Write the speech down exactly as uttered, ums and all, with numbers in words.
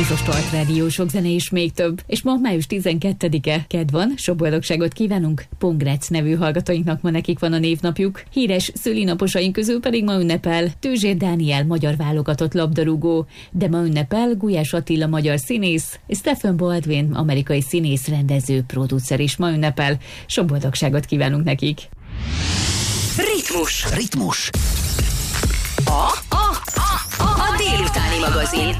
Ez a Start Rádió, sok zene és még több. És ma május tizenkettedike, kedd van, sok boldogságot kívánunk Pongrác nevű hallgatóinknak, ma nekik van a névnapjuk. Híres szülinaposaink közül pedig ma ünnepel Tőzsér Dániel, magyar válogatott labdarúgó, de ma ünnepel Gulyás Attila, magyar színész, Stephen Baldwin, amerikai színész, rendező, producer is ma ünnepel. Sok boldogságot kívánunk nekik. Ritmus. Ritmus. A, a, a, a, a délutáni magazin.